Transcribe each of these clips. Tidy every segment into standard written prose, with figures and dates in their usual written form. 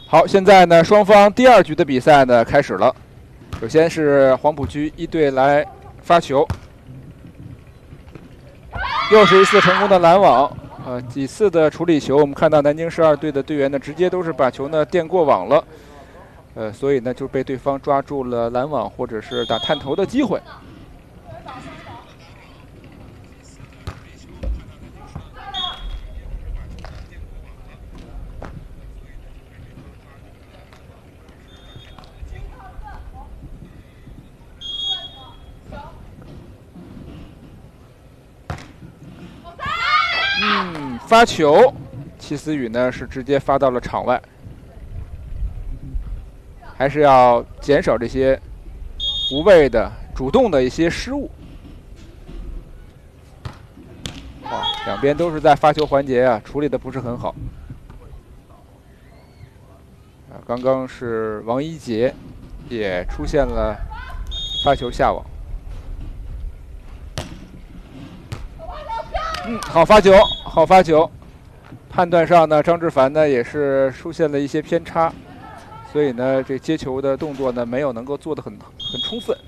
好，现在呢，双方第2局的比赛呢开始了。首先是黄浦区一队来发球，又是一次成功的拦网。几次的处理球，我们看到南京市2队的队员呢，直接都是把球呢垫过网了。所以呢就被对方抓住了拦网或者是打探头的机会。发球，齐思雨呢是直接发到了场外。还是要减少这些无谓的、主动的一些失误。两边都是在发球环节啊，处理的不是很好。刚刚是王一杰也出现了发球下网。好发球，好发球。判断上呢，张志凡呢也是出现了一些偏差。所以呢，这接球的动作呢没有能够做得很充分。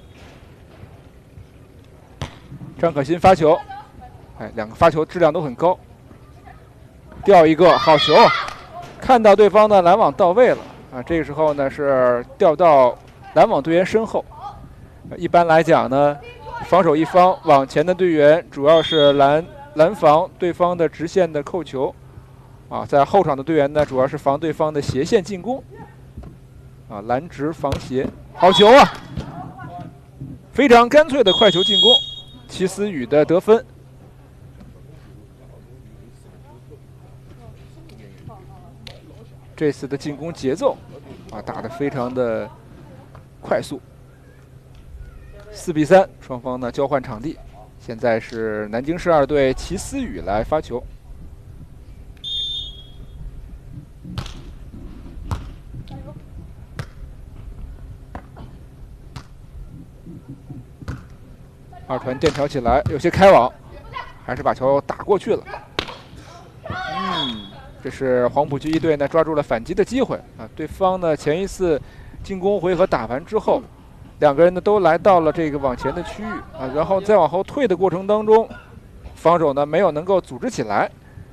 张可欣发球，两个发球质量都很高。掉一个好球，看到对方的拦网到位了啊！这个时候呢是掉到拦网队员身后。一般来讲呢，防守一方往前的队员主要是拦防对方的直线的扣球，在后场的队员呢主要是防对方的斜线进攻。拦直防斜，好球啊！非常干脆的快球进攻，齐思雨的得分。这次的进攻节奏打得非常的快速。4比3，双方呢交换场地。现在是南京市2队齐思雨来发球。2传垫挑起来，有些开网，还是把球打过去了。这是黄浦区一队呢抓住了反击的机会啊！对方呢前一次进攻回合打完之后，两个人呢都来到了这个往前的区域啊，然后再往后退的过程当中，防守呢没有能够组织起来。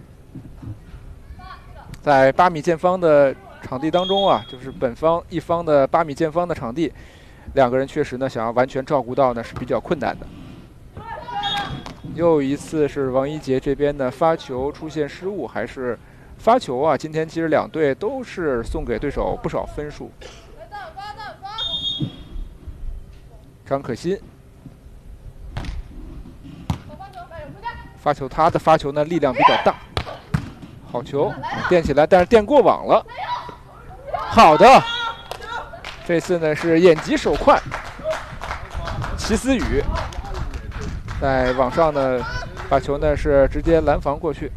在8米见方的场地当中啊，就是本方一方的8米见方的场地，两个人确实呢想要完全照顾到呢是比较困难的。又一次是王一杰这边的发球出现失误，还是发球啊？今天其实两队都是送给对手不少分数。张可欣发球，他的发球呢力量比较大，好球垫起来，但是垫过网了。好的，这次呢是眼疾手快，齐思雨。在网上呢，把球呢是直接拦防过去。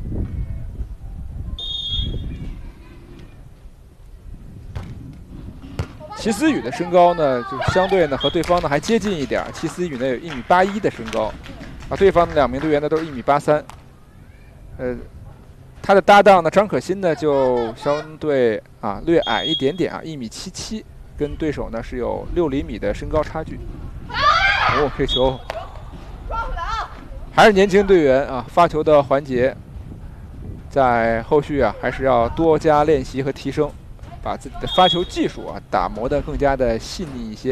齐思雨的身高呢，就相对呢和对方呢还接近一点。齐思雨呢有1.81米的身高，对方的2名队员呢都是1.83米。他的搭档呢张可欣呢就相对略矮一点点1.77米，跟对手呢是有6厘米的身高差距。这球。还是年轻队员发球的环节，在后续还是要多加练习和提升，把自己的发球技术打磨得更加的细腻一些。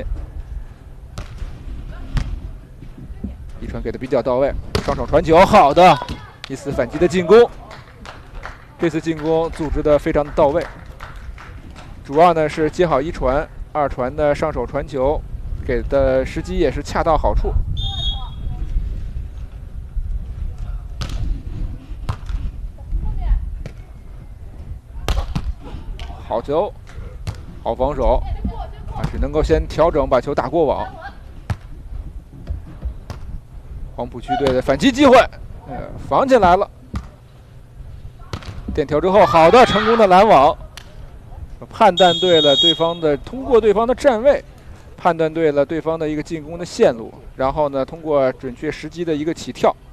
一传给的比较到位，双手传球，好的，一次反击的进攻，这次进攻组织的非常的到位，主要呢是接好1传，2传的上手传球，给的时机也是恰到好处。好球，好防守，只能够先调整，把球打过网。黄浦区队的反击机会，防起来了。垫条之后，好的，成功的拦网，判断对了对方的，通过对方的站位，判断对了对方的一个进攻的线路，然后呢，通过准确时机的一个起跳。